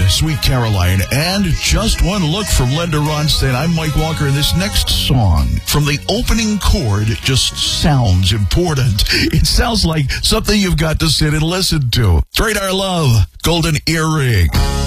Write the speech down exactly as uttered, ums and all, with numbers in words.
Sweet Caroline, and Just One Look from Linda Ronstadt. I'm Mike Walker, and this next song, from the opening chord, it just sounds important. It sounds like something you've got to sit and listen to. Radar Love, Golden Earring.